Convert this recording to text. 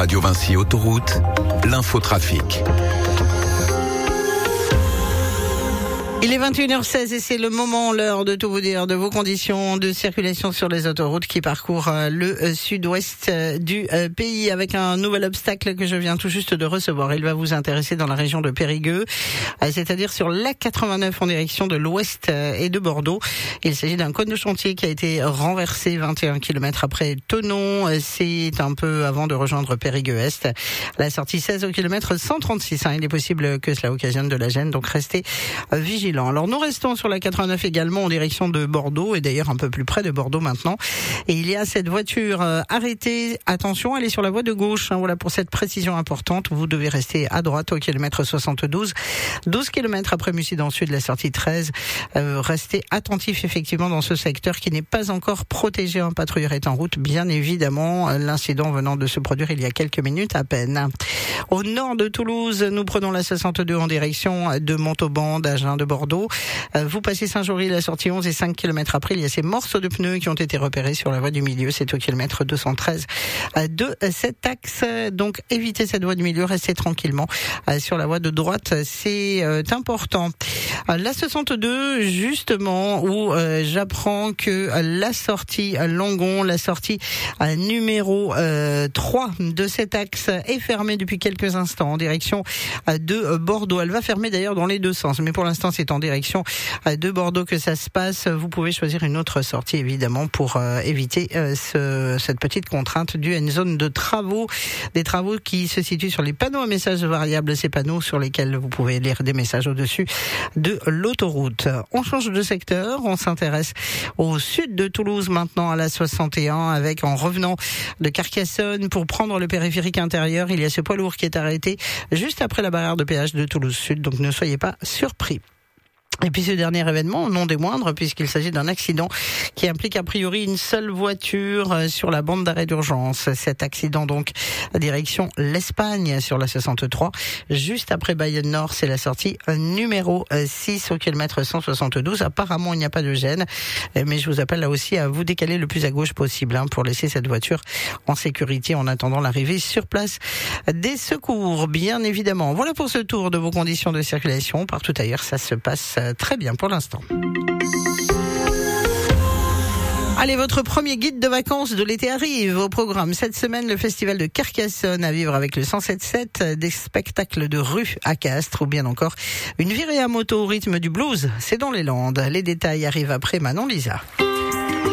Radio Vinci Autoroute, l'infotrafic. Il est 21h16 et c'est le moment, l'heure de tout vous dire de vos conditions de circulation sur les autoroutes qui parcourent le sud-ouest du pays avec un nouvel obstacle que je viens tout juste de recevoir. Il va vous intéresser dans la région de Périgueux, c'est-à-dire sur l'A89 en direction de l'ouest et de Bordeaux. Il s'agit d'un cône de chantier qui a été renversé 21 km après Thonon. C'est un peu avant de rejoindre Périgueux-Est. La sortie 16 au kilomètre 136. Il est possible que cela occasionne de la gêne, donc restez vigilants. Alors nous restons sur la 89 également en direction de Bordeaux et d'ailleurs un peu plus près de Bordeaux maintenant. Et il y a cette voiture arrêtée. Attention, elle est sur la voie de gauche. Voilà pour cette précision importante. Vous devez rester à droite au kilomètre 72. 12 km après Mussy dans le sud, la sortie 13. Restez attentifs effectivement dans ce secteur qui n'est pas encore protégé. Un patrouilleur est en route, bien évidemment. L'incident venant de se produire il y a quelques minutes à peine. Au nord de Toulouse, nous prenons la 62 en direction de Montauban, d'Agen, de Bordeaux. Vous passez Saint-Jory, la sortie 11 et 5 km après, il y a ces morceaux de pneus qui ont été repérés sur la voie du milieu. C'est au kilomètre 213 de cet axe. Donc évitez cette voie du milieu, restez tranquillement sur la voie de droite, c'est important. La 62, justement, où j'apprends que la sortie Langon, la sortie numéro 3 de cet axe est fermée depuis quelques instants en direction de Bordeaux. Elle va fermer d'ailleurs dans les deux sens, mais pour l'instant c'est en direction de Bordeaux que ça se passe. Vous pouvez choisir une autre sortie évidemment pour éviter cette petite contrainte due à une zone de travaux, des travaux qui se situent sur les panneaux à messages variables, ces panneaux sur lesquels vous pouvez lire des messages au-dessus de l'autoroute. On change de secteur, on s'intéresse au sud de Toulouse maintenant à la 61 avec en revenant de Carcassonne pour prendre le périphérique intérieur, il y a ce poids lourd qui est arrêté juste après la barrière de péage de Toulouse Sud, donc ne soyez pas surpris. Et puis ce dernier événement, non des moindres, puisqu'il s'agit d'un accident qui implique a priori une seule voiture sur la bande d'arrêt d'urgence. Cet accident donc direction l'Espagne sur la 63, juste après Bayonne Nord, c'est la sortie numéro 6 au kilomètre 172. Apparemment il n'y a pas de gêne, mais je vous appelle là aussi à vous décaler le plus à gauche possible pour laisser cette voiture en sécurité en attendant l'arrivée sur place des secours, bien évidemment. Voilà pour ce tour de vos conditions de circulation. Partout ailleurs, ça se passe très bien pour l'instant. Allez, votre premier guide de vacances de l'été arrive. Au programme cette semaine, le festival de Carcassonne à vivre avec le 107.7, des spectacles de rue à Castres ou bien encore une virée à moto au rythme du blues. C'est dans les Landes. Les détails arrivent après Manon Lisa.